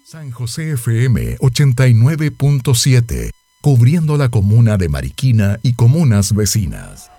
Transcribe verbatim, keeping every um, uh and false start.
San José F M ochenta y nueve punto siete, cubriendo la comuna de Mariquina y comunas vecinas.